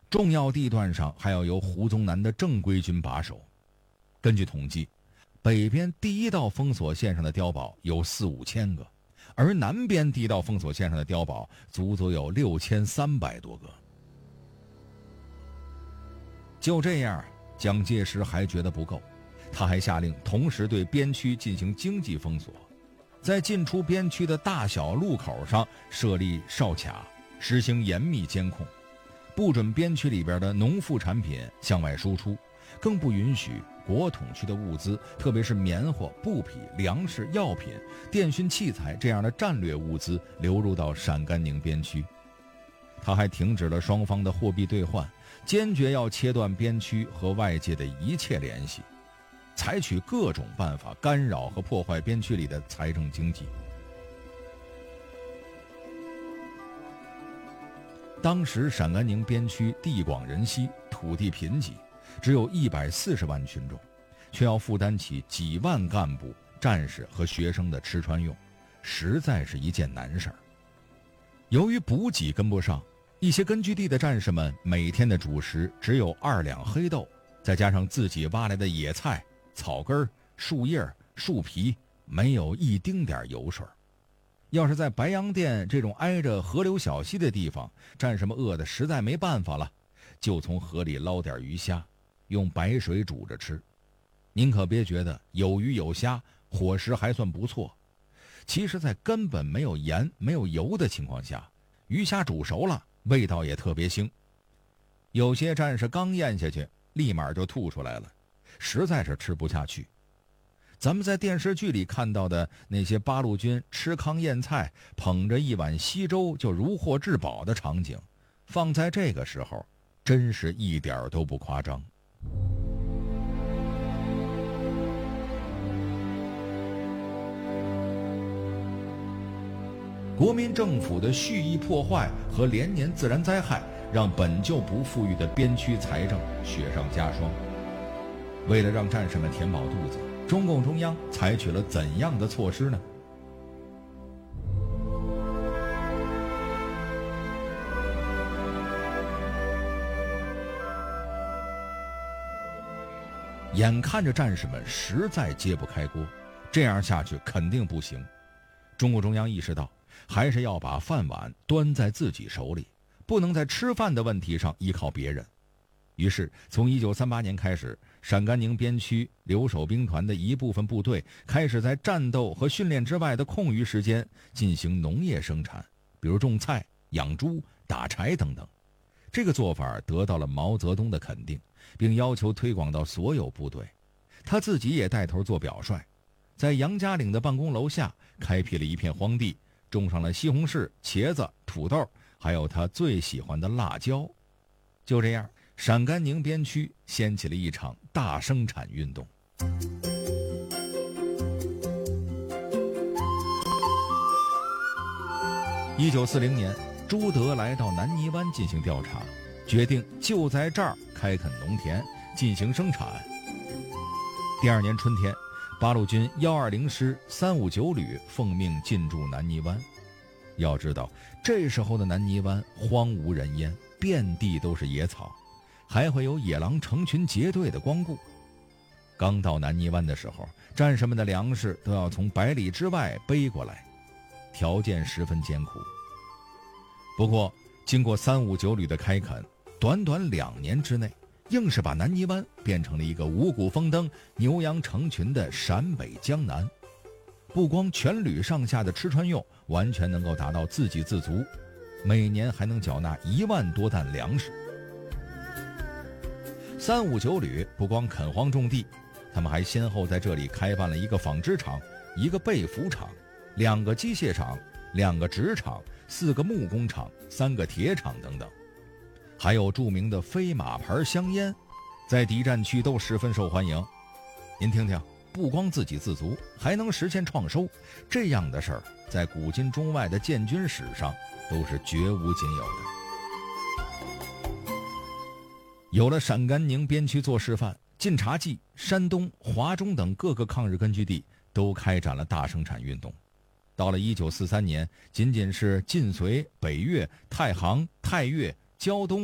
重要地段上还要由胡宗南的正规军把守。根据统计，北边第一道封锁线上的碉堡有4、5千个，而南边第一道封锁线上的碉堡足足有6300多个。就这样，蒋介石还觉得不够，他还下令同时对边区进行经济封锁，在进出边区的大小路口上设立哨卡，实行严密监控，不准边区里边的农副产品向外输出，更不允许国统区的物资，特别是棉花、布匹、粮食、药品、电讯器材这样的战略物资流入到陕甘宁边区。他还停止了双方的货币兑换，坚决要切断边区和外界的一切联系，采取各种办法干扰和破坏边区里的财政经济。当时陕甘宁边区地广人稀，土地贫瘠，只有140万群众，却要负担起几万干部、战士和学生的吃穿用，实在是一件难事儿。由于补给跟不上，一些根据地的战士们每天的主食只有2两黑豆，再加上自己挖来的野菜、草根、树叶、树皮，没有一丁点油水。要是在白洋淀这种挨着河流小溪的地方，战士们饿得实在没办法了，就从河里捞点鱼虾，用白水煮着吃。您可别觉得有鱼有虾，伙食还算不错。其实在根本没有盐、没有油的情况下，鱼虾煮熟了，味道也特别腥。有些战士刚咽下去，立马就吐出来了，实在是吃不下去。咱们在电视剧里看到的那些八路军吃糠咽菜，捧着一碗稀粥就如获至宝的场景，放在这个时候，真是一点都不夸张。国民政府的蓄意破坏和连年自然灾害，让本就不富裕的边区财政雪上加霜。为了让战士们填饱肚子，中共中央采取了怎样的措施呢？眼看着战士们实在揭不开锅，这样下去肯定不行。中共中央意识到，还是要把饭碗端在自己手里，不能在吃饭的问题上依靠别人。于是从1938年开始，陕甘宁边区留守兵团的一部分部队开始在战斗和训练之外的空余时间进行农业生产，比如种菜、养猪、打柴等等。这个做法得到了毛泽东的肯定，并要求推广到所有部队。他自己也带头做表率，在杨家岭的办公楼下开辟了一片荒地，种上了西红柿、茄子、土豆，还有他最喜欢的辣椒。就这样，陕甘宁边区掀起了一场大生产运动。1940年，朱德来到南泥湾进行调查，决定就在这儿开垦农田，进行生产。第2年春天，八路军120师359旅奉命进驻南泥湾。要知道，这时候的南泥湾荒无人烟，遍地都是野草，还会有野狼成群结队的光顾。刚到南泥湾的时候，战士们的粮食都要从100里之外背过来，条件十分艰苦。不过经过359旅的开垦，短短2年之内，硬是把南泥湾变成了一个五谷丰登、牛羊成群的陕北江南。不光全旅上下的吃穿用完全能够达到自给自足，每年还能缴纳1万多担粮食。359旅不光垦荒种地，他们还先后在这里开办了一个纺织厂、1个被服厂、2个机械厂、2个纸厂、4个木工厂、3个铁厂等等。还有著名的飞马牌香烟，在敌占区都十分受欢迎。您听听，不光自给自足，还能实现创收，这样的事儿在古今中外的建军史上都是绝无仅有的。有了陕甘宁边区做示范，晋察冀、山东、华中等各个抗日根据地都开展了大生产运动。到了1943年，仅仅是晋绥、北越、太行、太岳、胶东